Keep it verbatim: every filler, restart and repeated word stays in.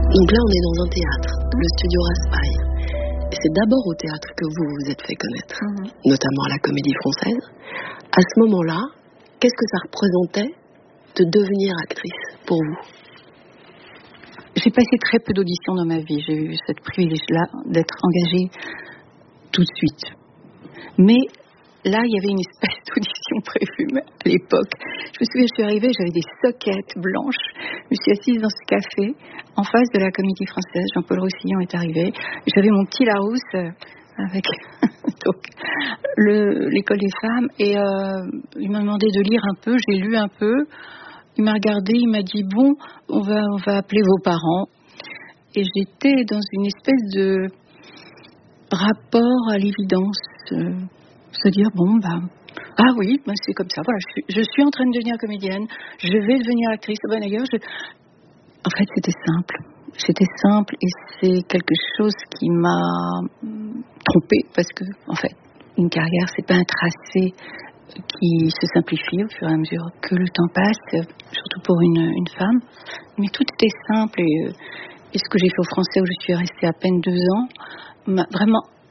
Donc là, on est dans un théâtre, le studio Raspail. C'est d'abord au théâtre que vous vous êtes fait connaître, mmh. notamment à la Comédie Française. À ce moment-là, qu'est-ce que ça représentait de devenir actrice pour vous? J'ai passé très peu d'auditions dans ma vie. J'ai eu ce privilège-là d'être engagée tout de suite. Mais là, il y avait une espèce d'audition prévue à l'époque. Je me souviens, je suis arrivée, j'avais des soquettes blanches. Je me suis assise dans ce café, en face de la Comédie Française. Jean-Paul Roussillon est arrivé. J'avais mon petit Larousse avec donc, le, l'école des femmes. Et euh, il m'a demandé de lire un peu. J'ai lu un peu. Il m'a regardé, il m'a dit « Bon, on va, on va appeler vos parents ». Et j'étais dans une espèce de rapport à l'évidence. Euh, se dire « Bon, bah, ah oui, bah, c'est comme ça. Voilà, je suis, je suis en train de devenir comédienne. Je vais devenir actrice. » Ben, d'ailleurs, je... En fait, c'était simple. C'était simple et c'est quelque chose qui m'a trompée parce que, en fait, une carrière, c'est pas un tracé qui se simplifie au fur et à mesure que le temps passe, surtout pour une, une femme. Mais tout était simple et, et ce que j'ai fait au Français où je suis restée à peine deux ans m'a vraiment